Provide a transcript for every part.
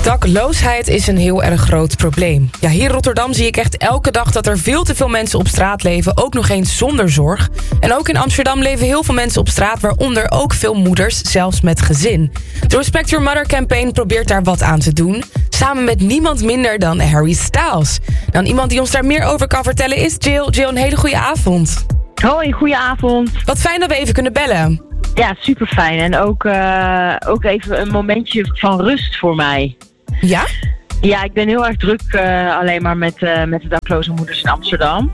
Dakloosheid is een heel erg groot probleem. Ja, hier in Rotterdam zie ik echt elke dag dat er veel te veel mensen op straat leven, ook nog eens zonder zorg. En ook in Amsterdam leven heel veel mensen op straat, waaronder ook veel moeders, zelfs met gezin. De Respect Your Mother Campaign probeert daar wat aan te doen, samen met niemand minder dan Harry Styles. Dan iemand die ons daar meer over kan vertellen is Jill. Jill, een hele goede avond. Hoi, goeie avond. Wat fijn dat we even kunnen bellen. Ja, super fijn. En ook even een momentje van rust voor mij. Ja? Ja, ik ben heel erg druk alleen maar met de dakloze moeders in Amsterdam.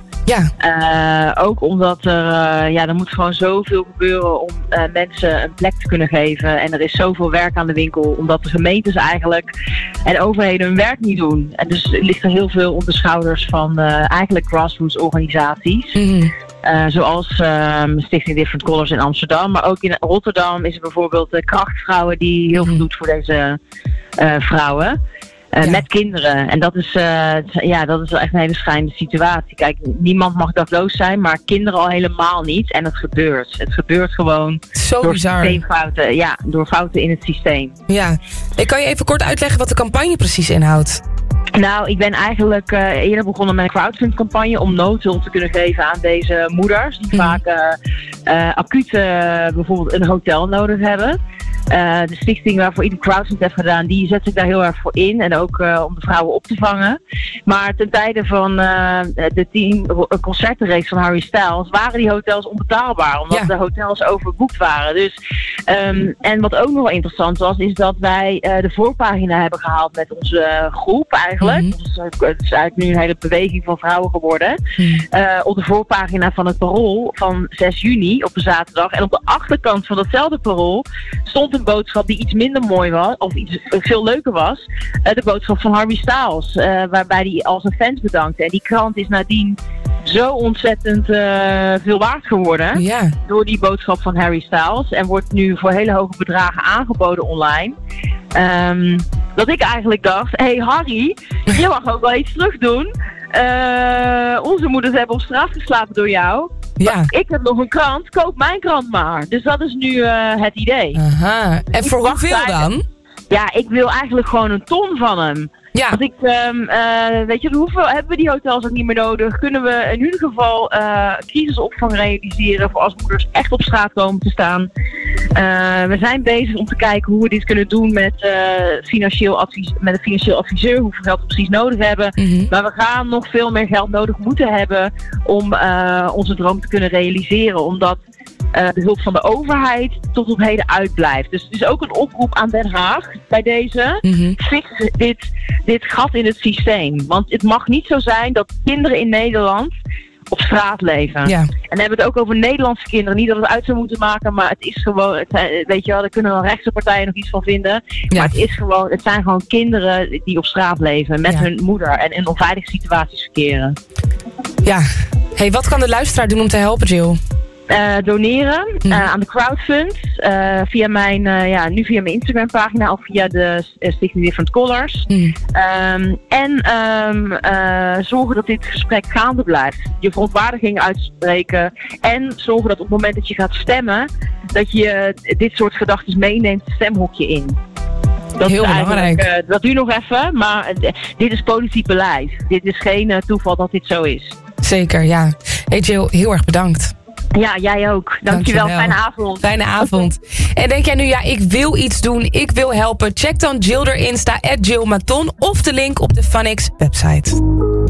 Ja. Ook omdat er moet gewoon zoveel gebeuren om mensen een plek te kunnen geven. En er is zoveel werk aan de winkel, omdat de gemeentes eigenlijk en overheden hun werk niet doen. En dus ligt er heel veel op de schouders van eigenlijk grassroots organisaties. Mm-hmm. Zoals Stichting Different Colors in Amsterdam. Maar ook in Rotterdam is er bijvoorbeeld de Krachtvrouwen die heel veel doet voor deze vrouwen. Met kinderen. En dat is wel echt een hele schrijnende situatie. Kijk, niemand mag dakloos zijn, maar kinderen al helemaal niet. En het gebeurt. Het gebeurt gewoon Zo door bizar. systeemfouten. Ja, door fouten in het systeem. Ja. Kan je even kort uitleggen wat de campagne precies inhoudt? Nou, ik ben eigenlijk eerder begonnen met een crowdfund-campagne om noodhulp te kunnen geven aan deze moeders. Die vaak acuut bijvoorbeeld een hotel nodig hebben. De stichting waarvoor ik de crowdfund heb gedaan, die zet zich daar heel erg voor in. En ook om de vrouwen op te vangen. Maar ten tijde van de 10 concertenreeks van Harry Styles waren die hotels onbetaalbaar. Omdat de hotels overboekt waren. Dus, en wat ook nog wel interessant was, is dat wij de voorpagina hebben gehaald met onze groep eigenlijk. Dus, het is eigenlijk nu een hele beweging van vrouwen geworden. Op de voorpagina van het Parool van 6 juni op een zaterdag. En op de achterkant van datzelfde Parool stond een boodschap die iets minder mooi was, of iets veel leuker was. De boodschap van Harry Styles, waarbij hij al zijn fans bedankte. En die krant is nadien zo ontzettend veel waard geworden door die boodschap van Harry Styles. En wordt nu voor hele hoge bedragen aangeboden online. Dat ik eigenlijk dacht, hey Harry, je mag ook wel iets terug doen. Onze moeders hebben op straat geslapen door jou. Ja. Ik heb nog een krant, koop mijn krant maar. Dus dat is nu het idee. Aha. En voor hoeveel dan? Ja, ik wil eigenlijk gewoon een ton van hem. Ja. Want ik, weet je, hoeveel hebben we die hotels ook niet meer nodig? Kunnen we in ieder geval crisisopvang realiseren voor als moeders echt op straat komen te staan? We zijn bezig om te kijken hoe we dit kunnen doen met een financieel adviseur, hoeveel geld we precies nodig hebben. Maar we gaan nog veel meer geld nodig moeten hebben om onze droom te kunnen realiseren. Omdat de hulp van de overheid tot op heden uitblijft. Dus het is ook een oproep aan Den Haag bij deze. Fix dit gat in het systeem. Want het mag niet zo zijn dat kinderen in Nederland op straat leven. Ja. En dan hebben we het ook over Nederlandse kinderen. Niet dat we het uit zou moeten maken, maar het is gewoon, weet je wel, daar kunnen wel rechtse partijen nog iets van vinden. Ja. Maar het zijn gewoon kinderen die op straat leven met hun moeder en in onveilige situaties verkeren. Ja. Hey, wat kan de luisteraar doen om te helpen, Jill? Doneren aan de crowdfund via mijn Instagram pagina of via de Stichting Different Colors. En zorgen dat dit gesprek gaande blijft. Je verontwaardiging uitspreken en zorgen dat op het moment dat je gaat stemmen, dat je dit soort gedachten meeneemt het stemhokje in. Dat heel belangrijk. Dat duurt nog even, maar dit is politiek beleid. Dit is geen toeval dat dit zo is. Zeker, ja. Hey Jill, heel erg bedankt. Ja, jij ook. Dankjewel. Fijne avond. Fijne avond. En denk jij nu, ik wil iets doen, ik wil helpen? Check dan Jill er Insta @JillMaton of de link op de Funix website.